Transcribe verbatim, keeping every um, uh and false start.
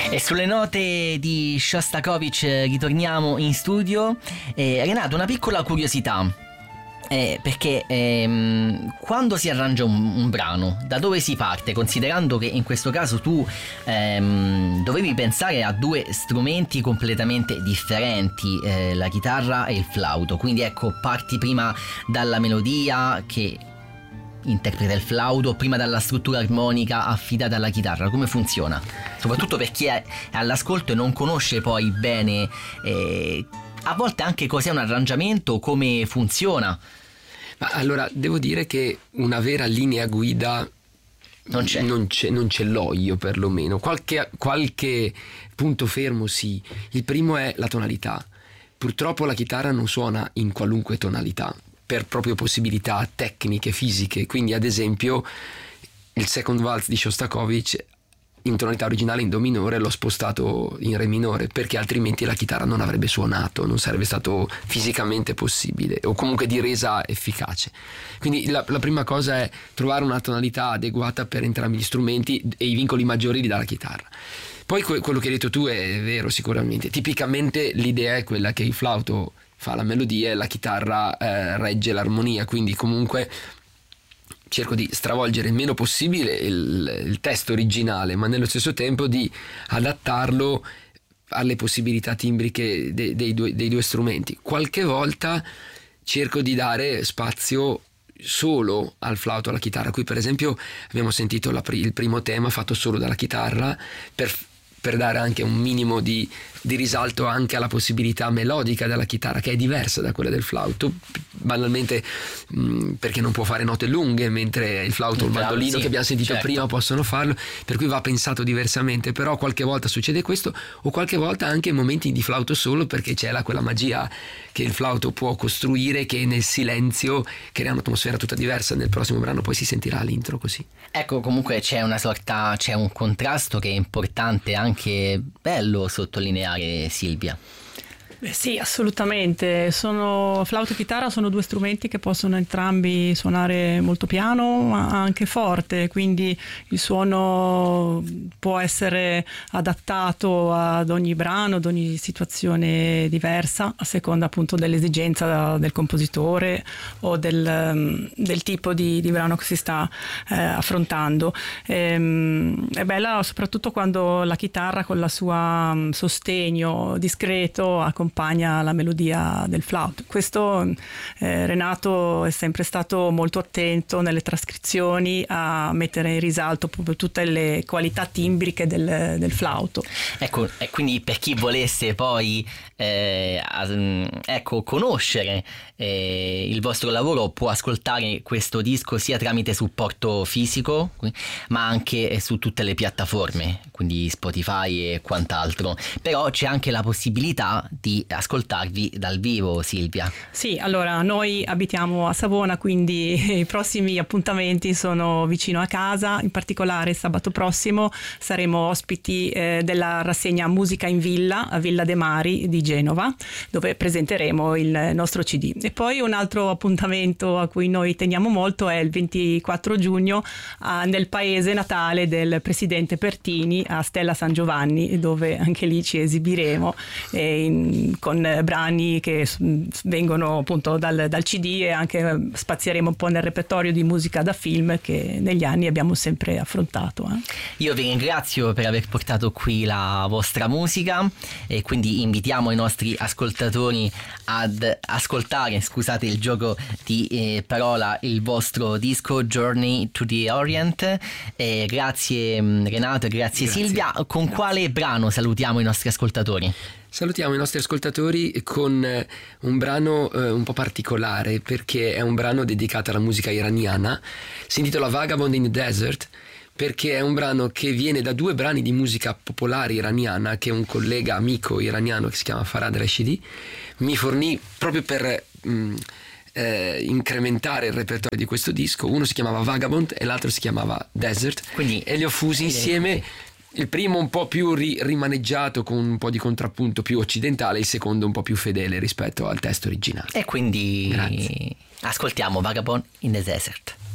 E sulle note di Shostakovich ritorniamo in studio. eh, Renato, una piccola curiosità, eh, perché ehm, quando si arrangia un, un brano, da dove si parte? Considerando che in questo caso tu ehm, dovevi pensare a due strumenti completamente differenti, eh, la chitarra e il flauto, quindi ecco, parti prima dalla melodia che interpreta il flauto, prima dalla struttura armonica affidata alla chitarra. Come funziona? Soprattutto per chi è all'ascolto e non conosce poi bene eh, a volte anche cos'è un arrangiamento, come funziona. Ma allora devo dire che una vera linea guida non c'è, non, c'è, non ce l'ho io perlomeno. Qualche, qualche punto fermo sì. Il primo è la tonalità. Purtroppo la chitarra non suona in qualunque tonalità, per proprio possibilità tecniche, fisiche. Quindi ad esempio il Second Waltz di Shostakovich in tonalità originale in do minore l'ho spostato in re minore, perché altrimenti la chitarra non avrebbe suonato, non sarebbe stato fisicamente possibile, o comunque di resa efficace. Quindi la, la prima cosa è trovare una tonalità adeguata per entrambi gli strumenti, e i vincoli maggiori li dà la chitarra. Poi que- quello che hai detto tu è vero sicuramente. Tipicamente l'idea è quella che il flauto fa la melodia e la chitarra eh, regge l'armonia, quindi comunque cerco di stravolgere il meno possibile il, il testo originale, ma nello stesso tempo di adattarlo alle possibilità timbriche de, dei, due, dei due strumenti. Qualche volta cerco di dare spazio solo al flauto, alla chitarra. Qui per esempio abbiamo sentito la, il primo tema fatto solo dalla chitarra, per per dare anche un minimo di, di risalto anche alla possibilità melodica della chitarra, che è diversa da quella del flauto, banalmente mh, perché non può fare note lunghe, mentre il flauto o il mandolino, sì, che abbiamo sentito certo. prima, possono farlo, per cui va pensato diversamente. Però qualche volta succede questo, o qualche volta anche momenti di flauto solo, perché c'è la, quella magia che il flauto può costruire, che nel silenzio crea un'atmosfera tutta diversa. Nel prossimo brano poi si sentirà l'intro così. Ecco, comunque c'è una sorta, c'è un contrasto che è importante, anche bello sottolineare, Silvia. Beh, sì, assolutamente. Sono, flauto e chitarra sono due strumenti che possono entrambi suonare molto piano ma anche forte, quindi il suono può essere adattato ad ogni brano, ad ogni situazione diversa, a seconda appunto dell'esigenza del compositore o del, del tipo di, di brano che si sta eh, affrontando. Ehm, è bella soprattutto quando la chitarra con la sua um, sostegno discreto accompagna la melodia del flauto. Questo eh, Renato è sempre stato molto attento nelle trascrizioni a mettere in risalto proprio tutte le qualità timbriche del, del flauto. Ecco, e quindi per chi volesse poi eh, ecco, conoscere eh, il vostro lavoro, può ascoltare questo disco sia tramite supporto fisico, ma anche su tutte le piattaforme, quindi Spotify e quant'altro. Però c'è anche la possibilità di ascoltarvi dal vivo, Silvia. Sì, allora noi abitiamo a Savona, quindi i prossimi appuntamenti sono vicino a casa. In particolare sabato prossimo saremo ospiti eh, della rassegna Musica in Villa a Villa de Mari di Genova, dove presenteremo il nostro C D. E poi un altro appuntamento a cui noi teniamo molto è il ventiquattro giugno a, nel paese natale del presidente Pertini, a Stella San Giovanni, dove anche lì ci esibiremo eh, in con brani che vengono appunto dal, dal C D, e anche spazieremo un po' nel repertorio di musica da film che negli anni abbiamo sempre affrontato. Eh. Io vi ringrazio per aver portato qui la vostra musica, e quindi invitiamo i nostri ascoltatori ad ascoltare, scusate il gioco di eh, parola, il vostro disco Journey to the Orient. Eh, grazie Renato e grazie, grazie Silvia. Con grazie. Quale brano salutiamo i nostri ascoltatori? Salutiamo i nostri ascoltatori con un brano eh, un po' particolare, perché è un brano dedicato alla musica iraniana. Si intitola Vagabond in the Desert, perché è un brano che viene da due brani di musica popolare iraniana che un collega amico iraniano che si chiama Farhad Rashidi mi fornì proprio per mh, eh, incrementare il repertorio di questo disco. Uno si chiamava Vagabond e l'altro si chiamava Desert, quindi, e li ho fusi insieme. Il primo un po' più ri- rimaneggiato con un po' di contrappunto più occidentale, il secondo un po' più fedele rispetto al testo originale. E quindi Grazie. Ascoltiamo Vagabond in the Desert.